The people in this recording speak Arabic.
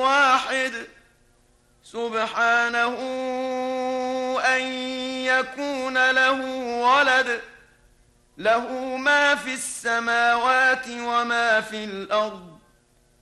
واحد سبحانه أن يكون له ولد له ما في السماوات وما في الأرض